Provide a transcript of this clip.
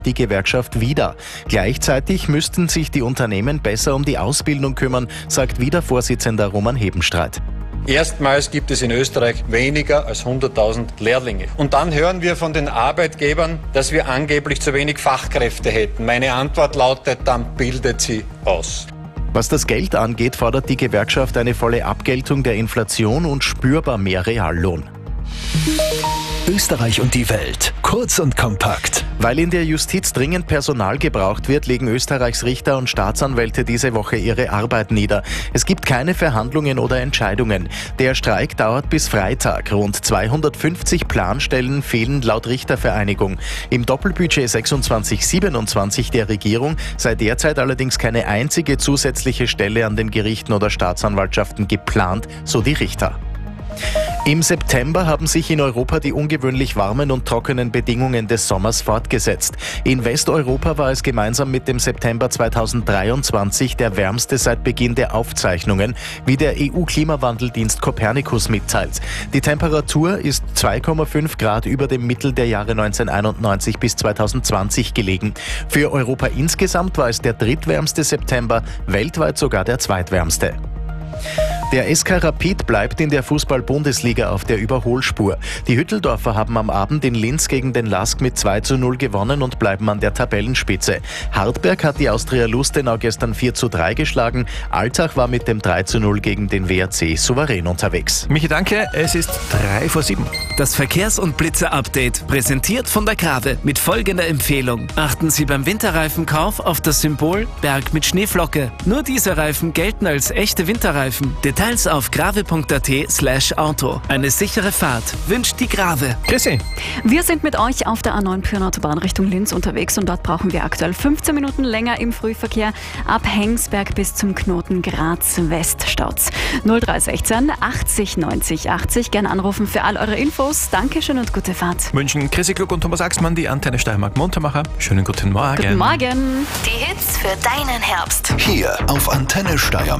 die Gewerkschaft wieder. Gleichzeitig müssten sich die Unternehmen besser um die Ausbildung kümmern, sagt wieder Vorsitzender Roman Hebenstreit. Erstmals gibt es in Österreich weniger als 100.000 Lehrlinge. Und dann hören wir von den Arbeitgebern, dass wir angeblich zu wenig Fachkräfte hätten. Meine Antwort lautet, dann bildet sie aus. Was das Geld angeht, fordert die Gewerkschaft eine volle Abgeltung der Inflation und spürbar mehr Reallohn. Österreich und die Welt. Kurz und kompakt. Weil in der Justiz dringend Personal gebraucht wird, legen Österreichs Richter und Staatsanwälte diese Woche ihre Arbeit nieder. Es gibt keine Verhandlungen oder Entscheidungen. Der Streik dauert bis Freitag. Rund 250 Planstellen fehlen laut Richtervereinigung. Im Doppelbudget 26/27 der Regierung sei derzeit allerdings keine einzige zusätzliche Stelle an den Gerichten oder Staatsanwaltschaften geplant, so die Richter. Im September haben sich in Europa die ungewöhnlich warmen und trockenen Bedingungen des Sommers fortgesetzt. In Westeuropa war es gemeinsam mit dem September 2023 der wärmste seit Beginn der Aufzeichnungen, wie der EU-Klimawandeldienst Copernicus mitteilt. Die Temperatur ist 2,5 Grad über dem Mittel der Jahre 1991 bis 2020 gelegen. Für Europa insgesamt war es der drittwärmste September, weltweit sogar der zweitwärmste. Der SK Rapid bleibt in der Fußball-Bundesliga auf der Überholspur. Die Hütteldorfer haben am Abend in Linz gegen den LASK mit 2:0 gewonnen und bleiben an der Tabellenspitze. Hartberg hat die Austria Lustenau gestern 4:3 geschlagen. Altach war mit dem 3:0 gegen den WRC souverän unterwegs. Michi, danke. Es ist 7:03. Das Verkehrs- und Blitzer-Update, präsentiert von der Grave mit folgender Empfehlung. Achten Sie beim Winterreifenkauf auf das Symbol Berg mit Schneeflocke. Nur diese Reifen gelten als echte Winterreifen. Details auf grave.at/auto. Eine sichere Fahrt wünscht die Grave. Chrissy. Wir sind mit euch auf der A9 Pyhrn-Autobahn Richtung Linz unterwegs und dort brauchen wir aktuell 15 Minuten länger im Frühverkehr. Ab Hengsberg bis zum Knoten Graz West staut's. 0316 80 90 80. Gerne anrufen für all eure Infos. Dankeschön und gute Fahrt. München, Chrissy Klug und Thomas Axmann, die Antenne Steiermark Montermacher. Schönen guten Morgen. Guten Morgen. Die Hits für deinen Herbst. Hier auf Antenne Steiermark.